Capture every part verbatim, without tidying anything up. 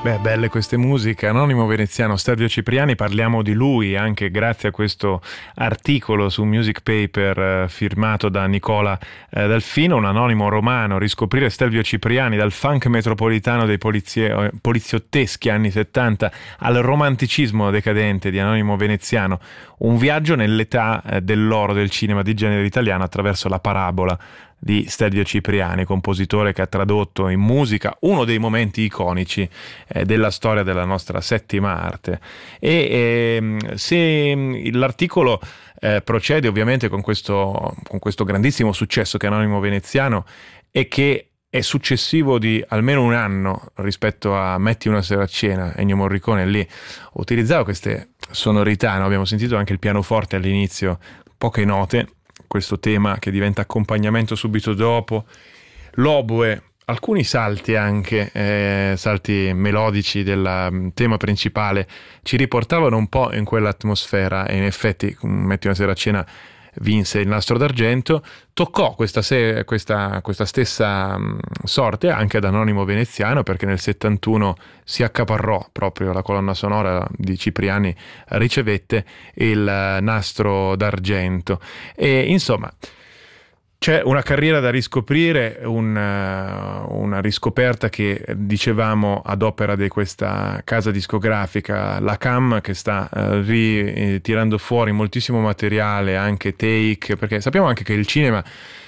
Beh, belle queste musiche. Anonimo veneziano, Stelvio Cipriani, parliamo di lui anche grazie a questo articolo su Music Paper eh, firmato da Nicola eh, Delfino, un anonimo romano, riscoprire Stelvio Cipriani dal funk metropolitano dei polizie- poliziotteschi anni settanta al romanticismo decadente di Anonimo veneziano, un viaggio nell'età eh, dell'oro del cinema di genere italiano attraverso la parabola di Stelvio Cipriani, compositore che ha tradotto in musica uno dei momenti iconici eh, della storia della nostra settima arte. E ehm, se l'articolo eh, procede ovviamente con questo, con questo grandissimo successo che è Anonimo veneziano e che è successivo di almeno un anno rispetto a Metti una sera a cena, Ennio Morricone lì utilizzava queste sonorità, no? Abbiamo sentito anche il pianoforte all'inizio, poche note, questo tema che diventa accompagnamento subito dopo, l'oboe, alcuni salti anche, eh, salti melodici del tema principale ci riportavano un po' in quell'atmosfera e in effetti Metti una sera a cena vinse il Nastro d'Argento. Toccò questa, se- questa, questa stessa mh, sorte anche ad Anonimo veneziano, perché nel settantuno si accaparrò proprio la colonna sonora di Cipriani, ricevette il eh, Nastro d'Argento e insomma c'è una carriera da riscoprire, un, uh, una riscoperta che dicevamo ad opera di questa casa discografica, la Cam, che sta uh, ritirando fuori moltissimo materiale, anche take, perché sappiamo anche che il cinema,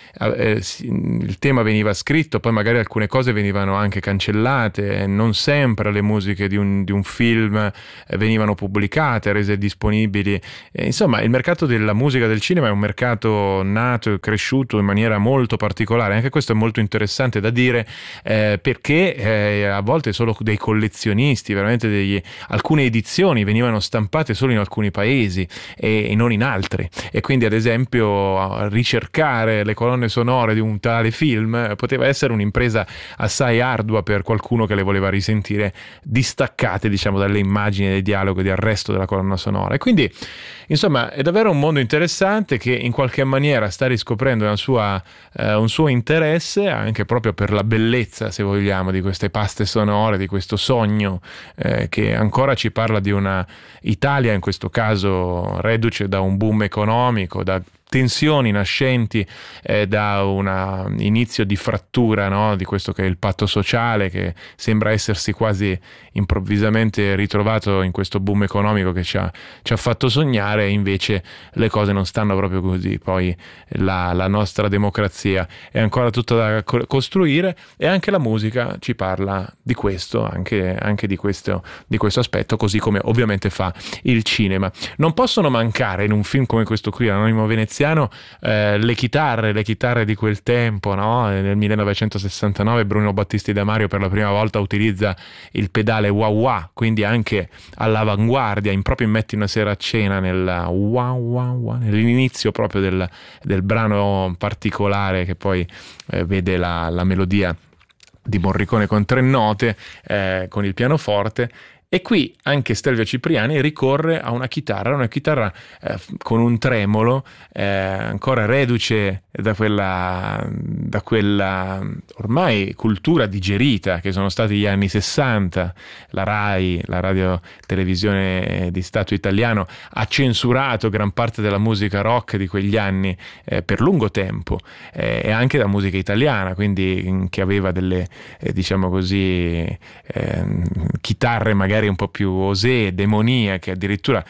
eh, il tema veniva scritto, poi magari alcune cose venivano anche cancellate, non sempre le musiche di un, di un film eh, venivano pubblicate, rese disponibili. Eh, insomma, il mercato della musica del cinema è un mercato nato e cresciuto in maniera molto particolare. Anche questo è molto interessante da dire, eh, perché eh, a volte solo dei collezionisti, veramente degli, alcune edizioni venivano stampate solo in alcuni paesi e, e non in altri. E quindi, ad esempio, ricercare le colonne sonore di un tale film poteva essere un'impresa assai ardua per qualcuno che le voleva risentire distaccate, diciamo, dalle immagini, dei dialoghi, del resto della colonna sonora. E quindi, insomma, è davvero un mondo interessante che in qualche maniera sta riscoprendo una sua, eh, un suo interesse anche proprio per la bellezza, se vogliamo, di queste paste sonore, di questo sogno eh, che ancora ci parla di una Italia, in questo caso reduce da un boom economico, da tensioni nascenti eh, da un inizio di frattura, no? Di questo che è il patto sociale, che sembra essersi quasi improvvisamente ritrovato in questo boom economico che ci ha, ci ha fatto sognare, e invece le cose non stanno proprio così. Poi la, la nostra democrazia è ancora tutta da co- costruire e anche la musica ci parla di questo, anche, anche di questo, di questo aspetto, così come ovviamente fa il cinema. Non possono mancare in un film come questo qui, Anonimo veneziano, Eh, le chitarre, le chitarre di quel tempo, no? Nel millenovecentosessantanove Bruno Battisti da Mario per la prima volta utilizza il pedale wah wah, quindi anche all'avanguardia, in proprio in Metti una sera a cena, nel wah wah wah, nell'inizio proprio del, del brano particolare che poi eh, vede la, la melodia di Morricone con tre note, eh, con il pianoforte. E qui anche Stelvio Cipriani ricorre a una chitarra, una chitarra eh, con un tremolo, eh, ancora reduce da quella, da quella ormai cultura digerita che sono stati gli anni sessanta. La RAI, la radio televisione di Stato italiano, ha censurato gran parte della musica rock di quegli anni eh, per lungo tempo, eh, e anche la musica italiana, quindi che aveva delle, eh, diciamo così, eh, chitarre magari un po' più osè, demoniache, addirittura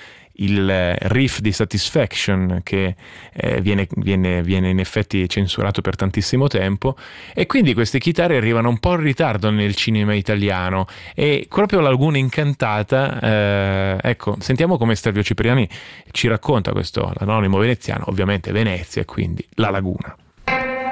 il riff di Satisfaction che eh, viene, viene, viene in effetti censurato per tantissimo tempo, e quindi queste chitarre arrivano un po' in ritardo nel cinema italiano. E proprio La Laguna Incantata, eh, ecco, sentiamo come Stelvio Cipriani ci racconta questo, l'anonimo veneziano, ovviamente Venezia e quindi La Laguna.